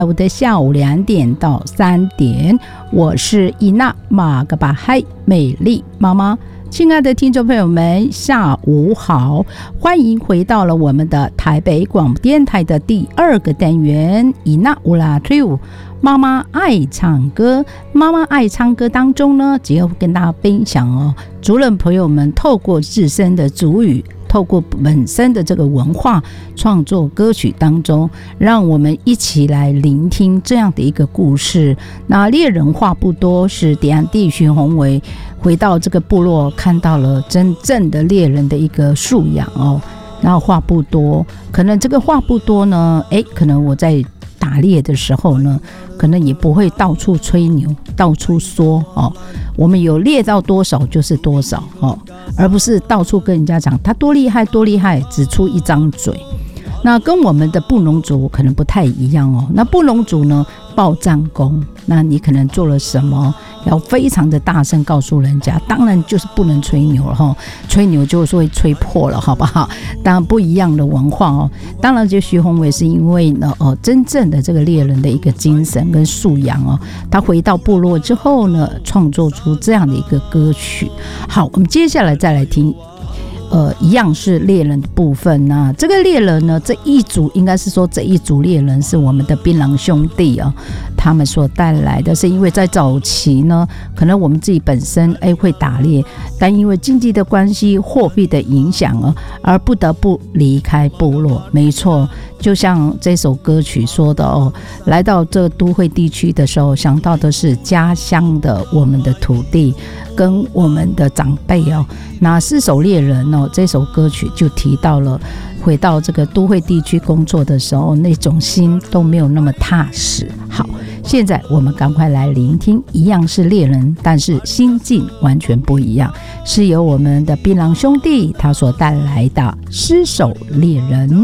我的下午2点到3点，我是伊娜马格巴嗨美丽妈妈。亲爱的听众朋友们，下午好，欢迎回到了我们的台北广播电台的第2个单元伊娜乌拉 Q 妈妈爱唱歌。妈妈爱唱歌当中呢，只要跟大家分享哦，族人朋友们透过自身的族语，透过本身的这个文化创作歌曲当中，让我们一起来聆听这样的一个故事。那猎人话不多，是点安地徐宏伟回到这个部落，看到了真正的猎人的一个素养哦。然后话不多，可能这个话不多呢，可能我在打猎的时候呢，可能也不会到处吹牛，到处说哦，我们有猎到多少就是多少哦，而不是到处跟人家讲他多厉害多厉害，只出一张嘴。那跟我们的布农族可能不太一样哦。那布农族呢，报战功，那你可能做了什么，要非常的大声告诉人家，当然就是不能吹牛了哈，吹牛就是会吹破了，好不好？当然不一样的文化哦。当然，就徐宏伟是因为呢，真正的这个猎人的一个精神跟素养哦，他回到部落之后呢，创作出这样的一个歌曲。好，我们接下来再来听。一样是猎人的部分呢。这个猎人呢，这一组应该是说这一组猎人是我们的槟榔兄弟啊，他们所带来的是因为在早期呢，可能我们自己本身会打猎，但因为经济的关系、货币的影响啊，而不得不离开部落。没错，就像这首歌曲说的哦，来到这都会地区的时候，想到的是家乡的我们的土地跟我们的长辈哦。那4首猎人哦，这首歌曲就提到了回到这个都会地区工作的时候，那种心都没有那么踏实。好，现在我们赶快来聆听，一样是猎人，但是心境完全不一样，是由我们的槟榔兄弟他所带来的4首猎人。